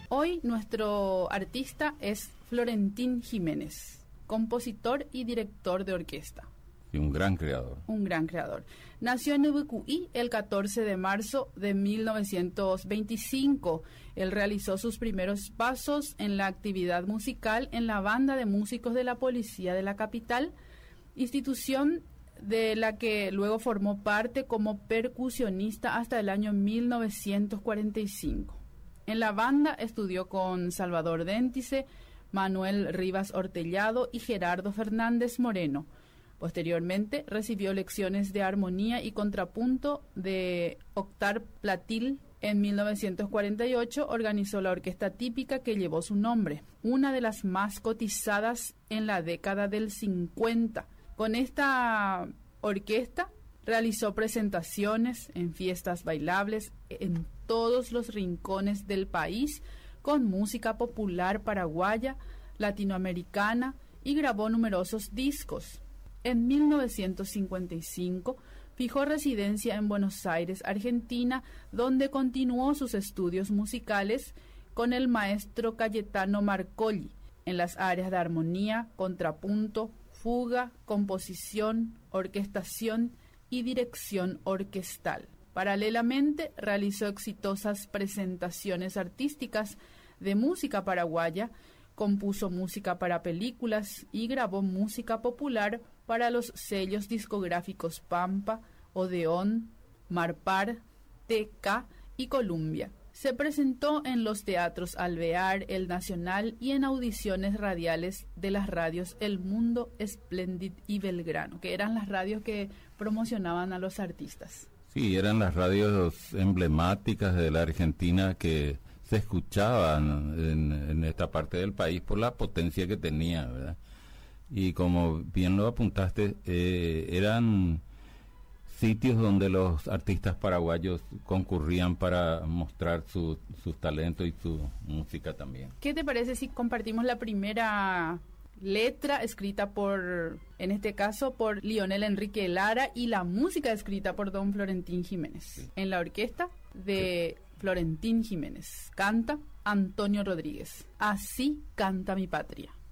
Hoy nuestro artista es Florentín Jiménez, compositor y director de orquesta. Y un gran creador. Un gran creador. Nació en Ubucuí el 14 de marzo de 1925. Él realizó sus primeros pasos en la actividad musical en la banda de músicos de la Policía de la Capital, institución de la que luego formó parte como percusionista hasta el año 1945. En la banda estudió con Salvador Déntice, Manuel Rivas Hortellado y Gerardo Fernández Moreno. Posteriormente recibió lecciones de armonía y contrapunto de Octar Platil. En 1948 organizó la orquesta típica que llevó su nombre, una de las más cotizadas en la década del 50. Con esta orquesta realizó presentaciones en fiestas bailables en todos los rincones del país con música popular paraguaya, latinoamericana y grabó numerosos discos. En 1955 fijó residencia en Buenos Aires, Argentina, donde continuó sus estudios musicales con el maestro Cayetano Marcolli en las áreas de armonía, contrapunto, fuga, composición, orquestación y dirección orquestal. Paralelamente realizó exitosas presentaciones artísticas de música paraguaya, compuso música para películas y grabó música popular para los sellos discográficos Pampa, Odeón, Marpar, TK y Columbia. Se presentó en los teatros Alvear, El Nacional y en audiciones radiales de las radios El Mundo, Splendid y Belgrano, que eran las radios que promocionaban a los artistas. Sí, eran las radios emblemáticas de la Argentina que se escuchaban en esta parte del país por la potencia que tenía, ¿verdad? Y como bien lo apuntaste, eran sitios donde los artistas paraguayos concurrían para mostrar sus talentos y su música también. ¿Qué te parece si compartimos la primera letra escrita por, en este caso, por Lionel Enrique Lara y la música escrita por don Florentín Jiménez? Sí. En la orquesta de Florentín Jiménez canta Antonio Rodríguez. Así canta mi patria.